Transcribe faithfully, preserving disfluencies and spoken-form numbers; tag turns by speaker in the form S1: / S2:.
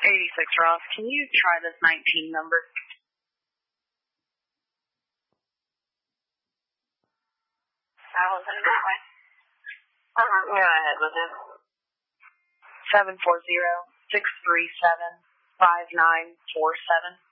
S1: eighty-six Ross, can you try this nineteen number?
S2: Allison, that way. Uh-huh, go ahead with it.
S1: seven four zero, six three seven, five nine four seven.